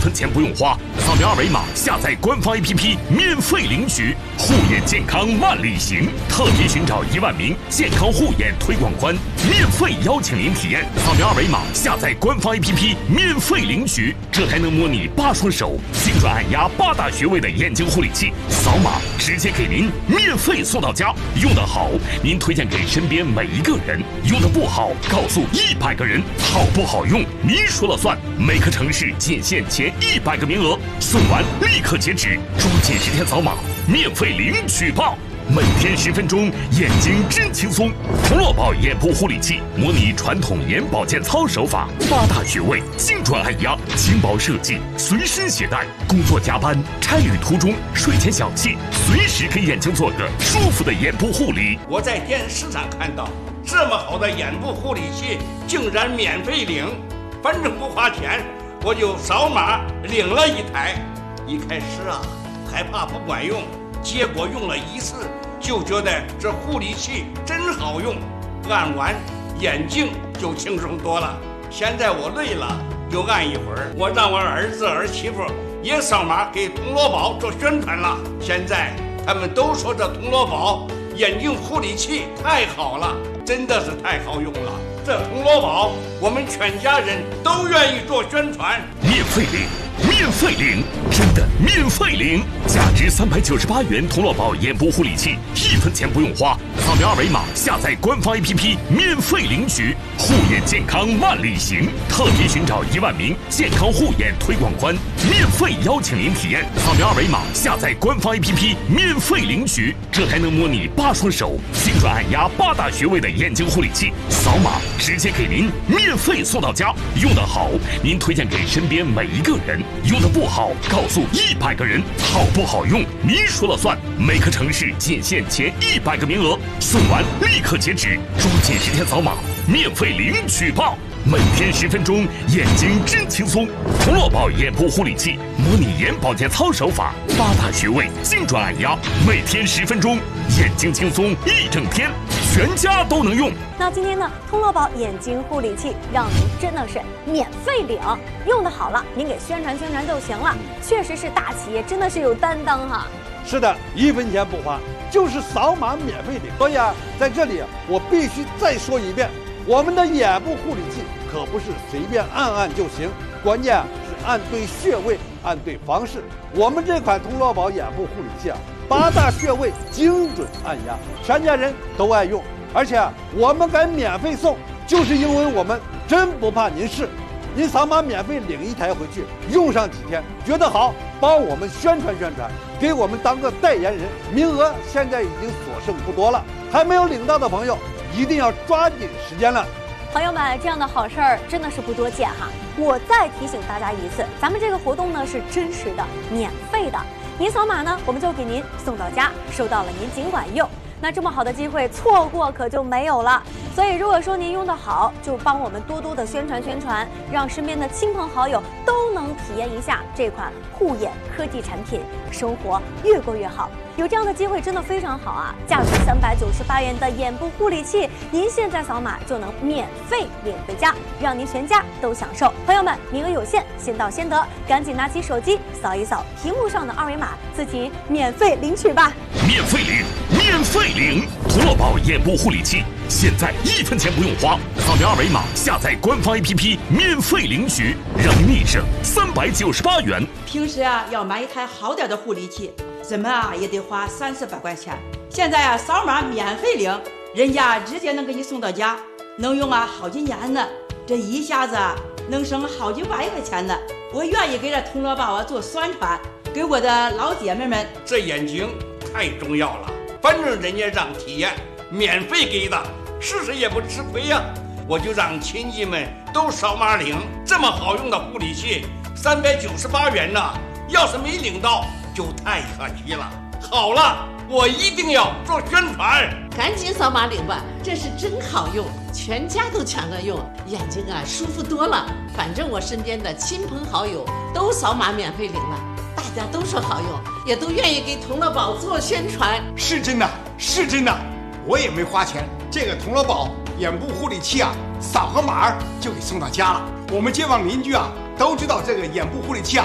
分钱不用花，扫描二维码下载官方 APP 免费领取。护眼健康万里行，特别寻找1万名健康护眼推广官，免费邀请您体验。扫描二维码下载官方 APP 免费领取，这还能模拟8双手精准按压8大穴位的眼睛护理器，扫码直接给您免费送到家。用得好，您推荐给身边每一个人；用得不好，告诉100个人。好不好用，您说了算。每个城市仅限前100个名额，送完立刻截止，抓紧时间扫码，免费领取吧！每天10分钟，眼睛真轻松。童乐宝眼部护理器模拟传统眼保健操手法，8大穴位精准按压，轻薄设计，随身携带。工作加班、差旅途中、睡前小憩，随时给眼睛做个舒服的眼部护理。 我在电视上看到这么好的眼部护理器，竟然免费领，反正不花钱，我就扫码领了1台。一开始还怕不管用。结果用了1次，就觉得这护理器真好用，按完眼睛就轻松多了。现在我累了就按一会儿，我让我儿子儿媳妇也扫码给铜锣宝做宣传了。现在他们都说这铜锣宝眼睛护理器太好了，真的是太好用了。这铜锣宝我们全家人都愿意做宣传。 免费领，免费领，真的免费领！价值398元铜锣宝眼部护理器，1分钱不用花，扫描二维码下载官方 APP 免费领取。护眼健康万里行，特别寻找1万名健康护眼推广官，免费邀请您体验。扫描二维码下载官方 APP 免费领取，这还能模拟8双手精准按压8大穴位的眼睛护理器，扫码直接给您免费送到家。用得好，您推荐给身边每一个人；用得不好，告诉100个人。好不好用，您说了算。每个城市仅限前100个名额，送完立刻截止，抓紧时间扫码，免费领取吧！每天10分钟，眼睛真轻松。童乐宝眼部护理器模拟眼保健操手法，8大穴位精准按压，每天10分钟，眼睛轻松1整天，全家都能用。 那今天呢，童乐宝眼睛护理器让您真的是免费领，用的好了，您给宣传宣传就行了。确实是大企业，真的是有担当哈。 是的，1分钱不花，就是扫码免费领。所以在这里我必须再说一遍，我们的眼部护理器可不是随便按按就行，关键是按对穴位，按对方式。我们这款童乐宝眼部护理器8大穴位精准按压，全家人都爱用。而且我们敢免费送，就是因为我们真不怕您试。您扫码免费领1台回去，用上几天，觉得好，帮我们宣传宣传，给我们当个代言人。名额现在已经所剩不多了，还没有领到的朋友一定要抓紧时间了。 朋友们，这样的好事儿真的是不多见哈。我再提醒大家一次，咱们这个活动呢是真实的、免费的，您扫码呢，我们就给您送到家，收到了您尽管用。那这么好的机会错过可就没有了。所以如果说您用得好，就帮我们多多的宣传宣传，让身边的亲朋好友都能体验一下这款护眼科技产品，生活越过越好。有这样的机会真的非常好啊！价值398元的眼部护理器，您现在扫码就能免费领回家，让您全家都享受。朋友们，名额有限，先到先得，赶紧拿起手机扫一扫屏幕上的二维码，自己免费领取吧！ 免费领，免费领！童乐宝眼部护理器，现在1分钱不用花，扫描二维码下载官方 APP 免费领取，让您立省398元。 平时要买一台好点的护理器，怎么也得花30多块钱。现在扫码免费领，人家直接能给你送到家，能用好几年呢。这一下子能省好几百块钱呢。我愿意给这童乐宝做宣传，给我的老姐妹们。 这眼睛太重要了，反正人家让体验，免费给的，试试也不吃亏呀。我就让亲戚们都扫码领，这么好用的护理器，398元呢，要是没领到就太可惜了。好了，我一定要做宣传， 赶紧扫码领吧，这是真好用，全家都抢着用，眼睛舒服多了。反正我身边的亲朋好友都扫码免费领了，大家都说好用，也都愿意给童乐宝做宣传。 是真的，是真的，我也没花钱，这个童乐宝眼部护理器扫个码就给送到家了。我们街坊邻居都知道这个眼部护理器